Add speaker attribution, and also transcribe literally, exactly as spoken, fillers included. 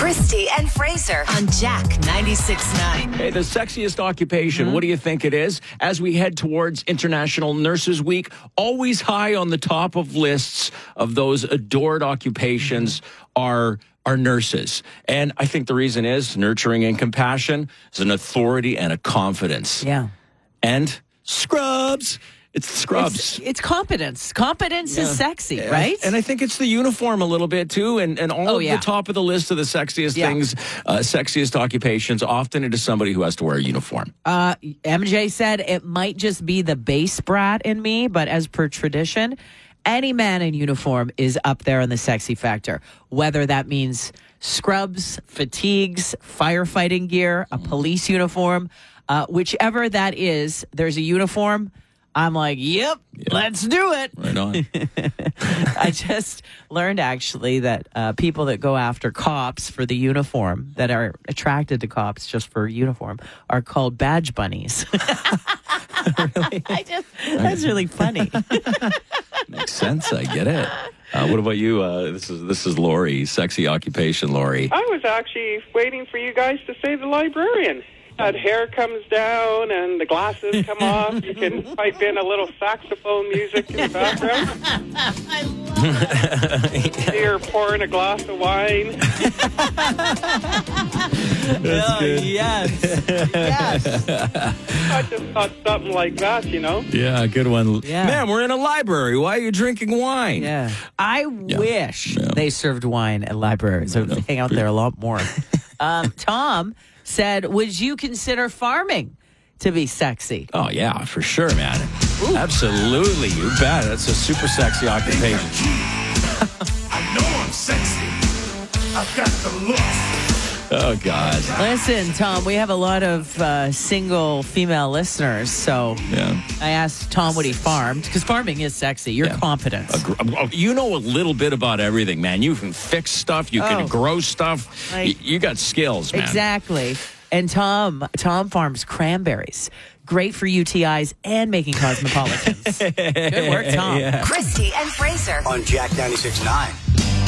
Speaker 1: Christy and Fraser on Jack ninety-six point nine.
Speaker 2: Hey, the sexiest occupation, mm-hmm. What do you think it is? As we head towards International Nurses Week, always high on the top of lists of those adored occupations mm-hmm. are are nurses. And I think the reason is nurturing and compassion is an authority and a confidence.
Speaker 3: Yeah.
Speaker 2: And scrubs. It's scrubs.
Speaker 3: It's, it's competence. Competence
Speaker 2: yeah.
Speaker 3: is sexy,
Speaker 2: yeah.
Speaker 3: right?
Speaker 2: And I think it's the uniform a little bit, too. And, and all
Speaker 3: oh,
Speaker 2: of
Speaker 3: yeah.
Speaker 2: the top of the list of the sexiest
Speaker 3: yeah.
Speaker 2: things, uh, sexiest occupations, often it is somebody who has to wear a uniform.
Speaker 3: Uh, M J said it might just be the base brat in me, but as per tradition, any man in uniform is up there on the sexy factor, whether that means scrubs, fatigues, firefighting gear, a police uniform, uh, whichever that is, there's a uniform. I'm like, yep, yep, let's do it.
Speaker 2: Right on.
Speaker 3: I just learned, actually, that uh, people that go after cops for the uniform, that are attracted to cops just for uniform, are called badge bunnies.
Speaker 2: Really?
Speaker 3: I just, that's really funny.
Speaker 2: Makes sense. I get it. Uh, what about you? Uh, this is this is Lori, sexy occupation, Lori.
Speaker 4: I was actually waiting for you guys to say the librarian. That hair comes down and the glasses come off. You can pipe in a little saxophone music in the background.
Speaker 3: I love it.
Speaker 4: You're pouring a glass of wine.
Speaker 2: That's
Speaker 3: oh,
Speaker 2: good.
Speaker 3: Yes. Yes.
Speaker 4: I just thought something like that, you know?
Speaker 2: Yeah, good one.
Speaker 3: Yeah.
Speaker 2: Man, we're in a library. Why are you drinking wine?
Speaker 3: Yeah. I
Speaker 2: yeah.
Speaker 3: wish
Speaker 2: yeah.
Speaker 3: they served wine at libraries. I would hang out there a lot more. um, Tom said, would you consider farming to be sexy?
Speaker 2: Oh, yeah, for sure, man. Ooh. Absolutely. You bet. That's a super sexy occupation.
Speaker 5: I know I'm sexy. I've got the looks.
Speaker 2: Oh, God.
Speaker 3: Listen, Tom, we have a lot of uh, single female listeners, so
Speaker 2: yeah.
Speaker 3: I asked Tom what he farmed, because farming is sexy. You're
Speaker 2: yeah.
Speaker 3: competent.
Speaker 2: Uh, you know a little bit about everything, man. You can fix stuff. You can
Speaker 3: oh.
Speaker 2: grow stuff.
Speaker 3: Like,
Speaker 2: you, you got skills, man.
Speaker 3: Exactly. And Tom, Tom farms cranberries. Great for U T Is and making cosmopolitans. Good work, Tom.
Speaker 2: Yeah.
Speaker 1: Christy and Fraser
Speaker 6: on Jack ninety-six point nine.